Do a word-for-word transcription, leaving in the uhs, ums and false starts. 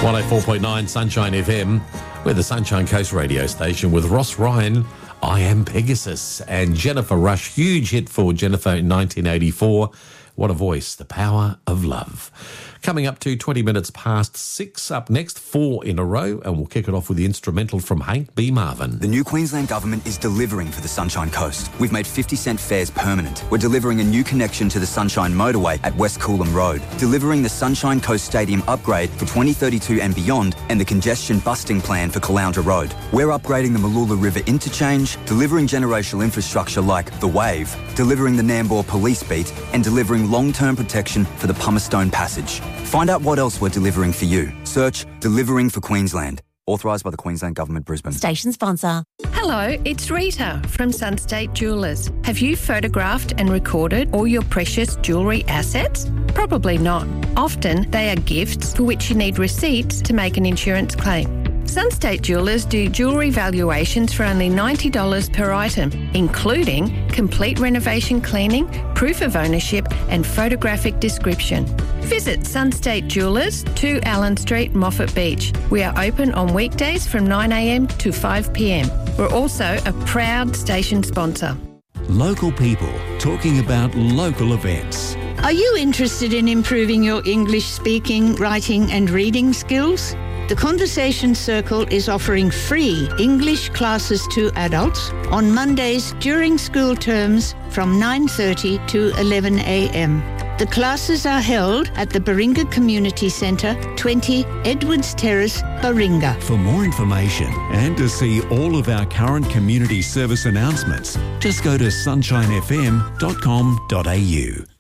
one oh four point nine Sunshine F M. We're the Sunshine Coast radio station with Ross Ryan, I Am Pegasus, and Jennifer Rush. Huge hit for Jennifer in nineteen eighty-four. What a voice, The Power of Love. Coming up to twenty minutes past six. Up next, four in a row, and we'll kick it off with the instrumental from Hank B. Marvin. The new Queensland Government is delivering for the Sunshine Coast. We've made fifty cent fares permanent. We're delivering a new connection to the Sunshine Motorway at West Coolum Road, delivering the Sunshine Coast Stadium upgrade for twenty thirty-two and beyond, and the congestion busting plan for Caloundra Road. We're upgrading the Mooloola River interchange, delivering generational infrastructure like the Wave, delivering the Nambour Police Beat, and delivering long-term protection for the Pumicestone Passage. Find out what else we're delivering for you. Search Delivering for Queensland. Authorised by the Queensland Government, Brisbane. Station sponsor. Hello, it's Rita from Sunstate Jewellers. Have you photographed and recorded all your precious jewellery assets? Probably not. Often they are gifts for which you need receipts to make an insurance claim. Sunstate Jewellers do jewellery valuations for only ninety dollars per item, including complete renovation cleaning, proof of ownership and photographic description. Visit Sunstate Jewellers, two Allen Street, Moffat Beach. We are open on weekdays from nine a m to five p m. We're also a proud station sponsor. Local people talking about local events. Are you interested in improving your English speaking, writing and reading skills? The Conversation Circle is offering free English classes to adults on Mondays during school terms from nine thirty to eleven a m. The classes are held at the Baringa Community Centre, twenty Edwards Terrace, Baringa. For more information and to see all of our current community service announcements, just go to sunshine f m dot com dot a u.